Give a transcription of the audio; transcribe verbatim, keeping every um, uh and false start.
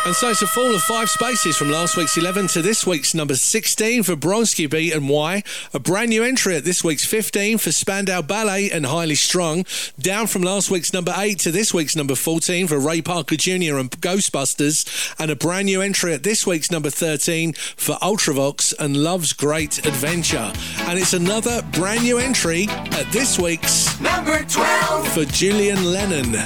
And so it's a fall of five spaces from last week's eleven to this week's number sixteen for Bronski Beat and Why. A brand new entry at this week's fifteen for Spandau Ballet and Highly Strung. Down from last week's number eight to this week's number fourteen for Ray Parker Junior and Ghostbusters. And a brand new entry at this week's number thirteen for Ultravox and Love's Great Adventure. And it's another brand new entry at this week's number twelve for Julian Lennon.